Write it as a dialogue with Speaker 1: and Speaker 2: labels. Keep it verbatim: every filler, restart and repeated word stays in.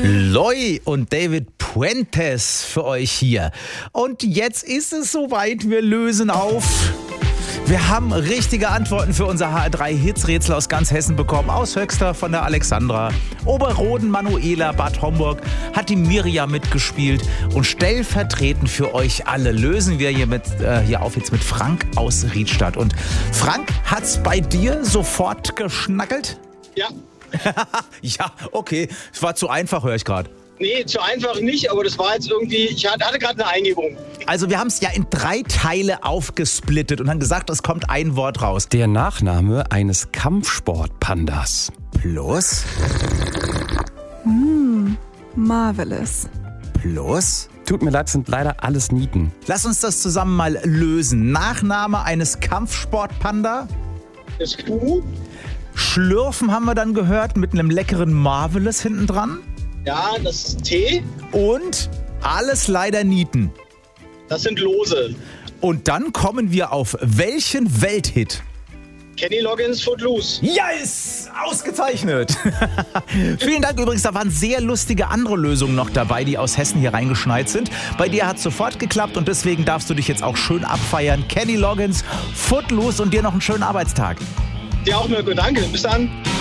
Speaker 1: Loy und David Puentes für euch hier. Und jetzt ist es soweit, wir lösen auf. Wir haben richtige Antworten für unser H R drei Hitsrätsel aus ganz Hessen bekommen. Aus Höxter von der Alexandra. Oberroden, Manuela, Bad Homburg hat die Mirja mitgespielt. Und stellvertretend für euch alle lösen wir hier, mit, äh, hier auf jetzt mit Frank aus Riedstadt. Und Frank, hat's bei dir sofort geschnackelt?
Speaker 2: Ja.
Speaker 1: Ja, okay. Es war zu einfach, höre ich gerade.
Speaker 2: Nee, zu einfach nicht, aber das war jetzt irgendwie, ich hatte gerade eine Eingebung.
Speaker 1: Also wir haben es ja in drei Teile aufgesplittet und haben gesagt, es kommt ein Wort raus.
Speaker 3: Der Nachname eines Kampfsportpandas.
Speaker 1: Plus?
Speaker 4: Mm, marvelous.
Speaker 1: Plus?
Speaker 3: Tut mir leid, sind leider alles Nieten.
Speaker 1: Lass uns das zusammen mal lösen. Nachname eines Kampfsportpanda?
Speaker 2: Das Q?
Speaker 1: Schlürfen haben wir dann gehört mit einem leckeren Marvelous hinten dran.
Speaker 2: Ja, das ist T.
Speaker 1: Und alles leider Nieten.
Speaker 2: Das sind Lose.
Speaker 1: Und dann kommen wir auf welchen Welthit?
Speaker 2: Kenny Loggins Footloose.
Speaker 1: Yes! Ausgezeichnet! Vielen Dank übrigens, da waren sehr lustige andere Lösungen noch dabei, die aus Hessen hier reingeschneit sind. Bei dir hat es sofort geklappt und deswegen darfst du dich jetzt auch schön abfeiern. Kenny Loggins, Footloose und dir noch einen schönen Arbeitstag.
Speaker 2: Dir auch, Mirko. Danke. Bis dann.